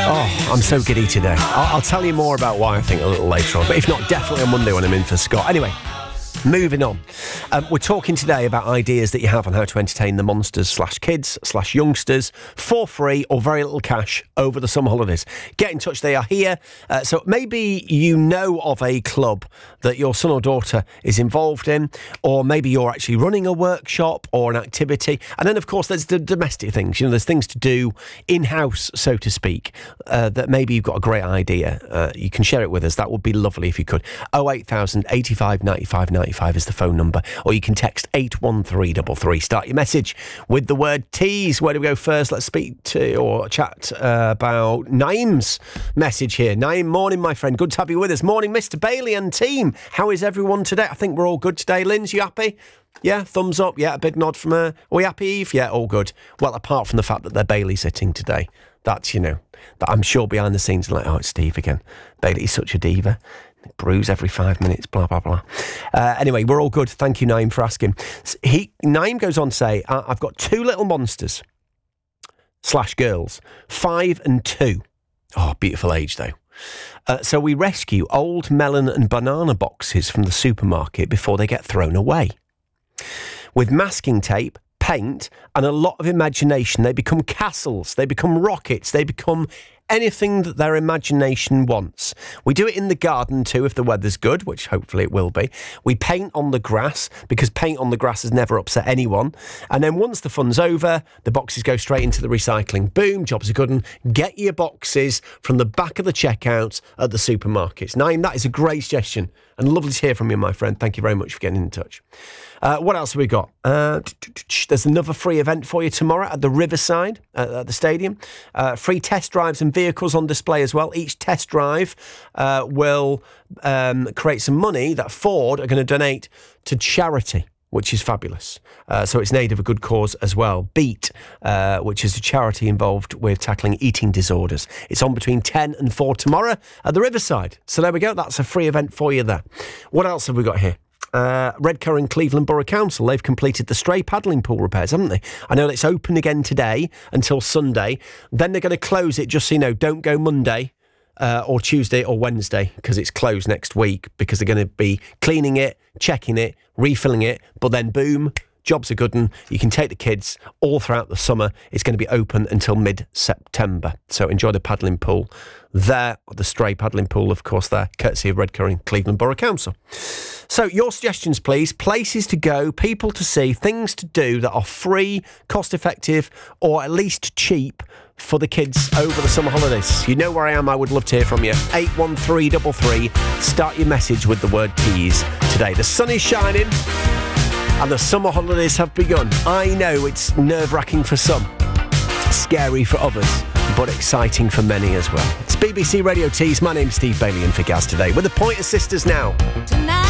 Oh, I'm so giddy today. I'll tell you more about why I think a little later on, but if not, definitely on Monday when I'm in for Scott. Anyway, moving on. We're talking today about ideas that you have on how to entertain the monsters/kids/youngsters for free or very little cash over the summer holidays. Get in touch, they are here. So maybe you know of a club that your son or daughter is involved in, or maybe you're actually running a workshop or an activity. And then, of course, there's the domestic things. You know, there's things to do in-house, so to speak, that maybe you've got a great idea. You can share it with us. That would be lovely if you could. 08000 85 95 95 is the phone number, or you can text 81333. Start your message with the word tease. Where do we go first? Let's speak to or chat about Naeem's message here. Naeem, morning, my friend. Good to have you with us. Morning, Mr. Bailey and team. How is everyone today? I think we're all good today. Linz, you happy? Yeah, thumbs up. Yeah, a big nod from her. Are we happy, Eve? Yeah, all good. Well, apart from the fact that they're Bailey sitting today. That's, you know, that I'm sure behind the scenes, like, oh, it's Steve again. Bailey's such a diva. Bruise every 5 minutes, blah, blah, blah. Anyway, we're all good. Thank you, Naeem, for asking. Naeem goes on to say, I've got two little monsters / girls, 5 and 2. Oh, beautiful age, though. So we rescue old melon and banana boxes from the supermarket before they get thrown away. With masking tape, paint, and a lot of imagination, they become castles, they become rockets, they become anything that their imagination wants. We do it in the garden too if the weather's good, which hopefully it will be. We paint on the grass because paint on the grass has never upset anyone. And then once the fun's over, the boxes go straight into the recycling. Boom, job's a good one. Get your boxes from the back of the checkout at the supermarkets. Naeem, that is a great suggestion and lovely to hear from you, my friend. Thank you very much for getting in touch. What else have we got? There's another free event for you tomorrow at the Riverside, at the stadium. Free test drives and vehicles on display as well. Each test drive will create some money that Ford are going to donate to charity, which is fabulous. So it's in aid of a good cause as well. Beat, which is a charity involved with tackling eating disorders. It's on between 10 and 4 tomorrow at the Riverside. So there we go. That's a free event for you there. What else have we got here? Redcar and Cleveland Borough Council, they've completed the stray paddling pool repairs, haven't they? I know it's open again today until Sunday. Then they're going to close it, just so you know, don't go Monday or Tuesday or Wednesday because it's closed next week because they're going to be cleaning it, checking it, refilling it, but then boom, job's a good one. You can take the kids all throughout the summer. It's going to be open until mid-September. So enjoy the paddling pool there, the stray paddling pool, of course, there, courtesy of Redcar and Cleveland Borough Council. So your suggestions, please. Places to go, people to see, things to do that are free, cost-effective, or at least cheap for the kids over the summer holidays. You know where I am. I would love to hear from you. 81333. Start your message with the word tease today. The sun is shining and the summer holidays have begun. I know it's nerve-wracking for some, scary for others, but exciting for many as well. It's BBC Radio Tease. My name's Steve Bailey in for Gaz today with the Pointer Sisters now. Tonight.